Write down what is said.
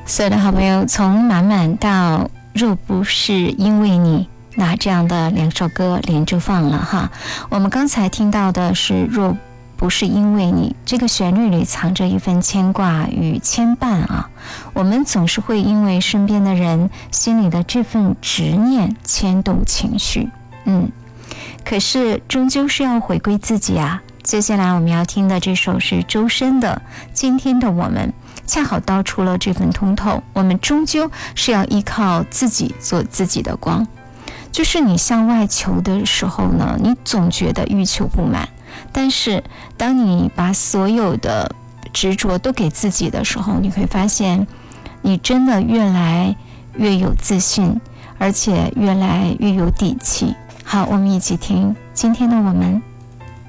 所有的好朋友，从满满到若不是因为你，那这样的两首歌连着放了哈。我们刚才听到的是若不是因为你，这个旋律里藏着一份牵挂与牵绊啊。我们总是会因为身边的人心里的这份执念牵动情绪，可是终究是要回归自己啊。接下来我们要听的这首是周深的《今天的我们》，恰好道出了这份通透。我们终究是要依靠自己做自己的光。就是你向外求的时候呢，你总觉得欲求不满，但是当你把所有的执着都给自己的时候，你会发现你真的越来越有自信，而且越来越有底气。好，我们一起听今天的我们。